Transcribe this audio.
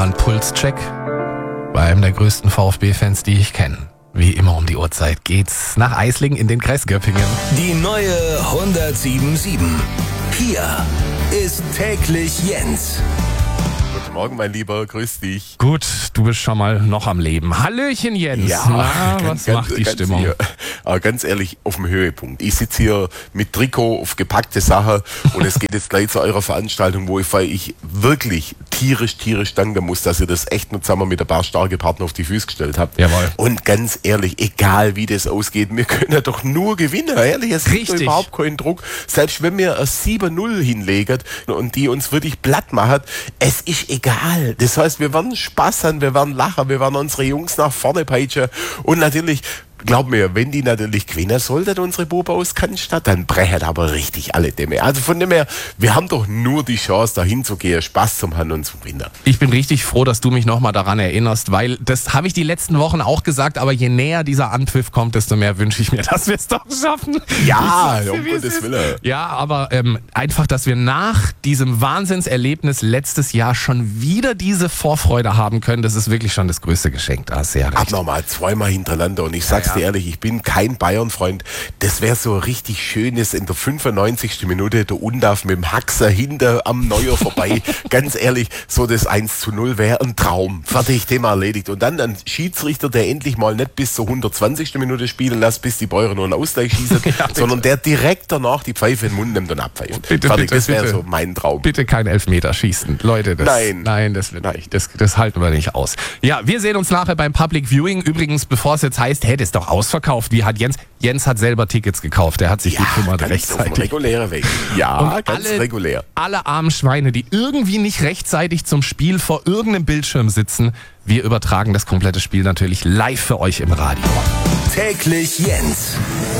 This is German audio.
war ein Pulscheck bei einem der größten VfB-Fans, die ich kenne. Wie immer um die Uhrzeit geht's nach Eislingen in den Kreis Göppingen. Die neue 107.7. Hier ist täglich Jens. Guten Morgen, mein Lieber, grüß dich. Gut, du bist schon mal noch am Leben. Hallöchen, Jens. Ja, was macht die Stimmung? Hier, aber ganz ehrlich, auf dem Höhepunkt. Ich sitze hier mit Trikot auf gepackte Sache und es geht jetzt gleich zu eurer Veranstaltung, wo ich wirklich tierisch danken muss, dass ihr das echt noch zusammen mit ein paar starke Partner auf die Füße gestellt habt. Jawohl. Und ganz ehrlich, egal wie das ausgeht, wir können ja doch nur gewinnen. Ehrlich, es gibt doch überhaupt keinen Druck. Selbst wenn wir ein 7-0 hinlegen und die uns wirklich platt machen, es ist egal. Das heißt, wir werden Spaß haben, wir werden lachen, wir werden unsere Jungs nach vorne peitschen und natürlich, glaub mir, wenn die natürlich gewinnen sollten, unsere Buben aus Cannstatt, dann brechen aber richtig alle Dämme. Also von dem her, wir haben doch nur die Chance, dahin zu gehen, Spaß zum haben und zum Gewinnen. Ich bin richtig froh, dass du mich nochmal daran erinnerst, weil das habe ich die letzten Wochen auch gesagt, aber je näher dieser Anpfiff kommt, desto mehr wünsche ich mir, dass wir es doch schaffen. Ja, um Gottes Willen. Ja, aber einfach, dass wir nach diesem Wahnsinnserlebnis letztes Jahr schon wieder diese Vorfreude haben können, das ist wirklich schon das größte Geschenk. Da hast du ja recht. Abnormal, zweimal hintereinander und ich sag's dir ehrlich, ich bin kein Bayern-Freund. Das wäre so richtig schönes in der 95. Minute der Undaf mit dem Haxer hinter am Neuer vorbei. Ganz ehrlich, so das 1:0 wäre ein Traum. Fertig, Thema erledigt. Und dann ein Schiedsrichter, der endlich mal nicht bis zur 120. Minute spielen lässt, bis die Bayern nur einen Ausgleich schießen, sondern der direkt danach die Pfeife in den Mund nimmt und abpfeift. Bitte, Fertig, das wäre bitte. so mein Traum. Bitte kein Elfmeter schießen. Leute, das wird nicht. Das halten wir nicht aus. Ja, wir sehen uns nachher beim Public Viewing. Übrigens, bevor es jetzt heißt, hey, das ist doch ausverkauft. Wie hat Jens hat selber Tickets gekauft. Der hat sich gekümmert ganz rechtzeitig. auf dem regulären Weg. Ja, Und ganz regulär. Alle armen Schweine, die irgendwie nicht rechtzeitig zum Spiel vor irgendeinem Bildschirm sitzen, wir übertragen das komplette Spiel natürlich live für euch im Radio. Täglich Jens.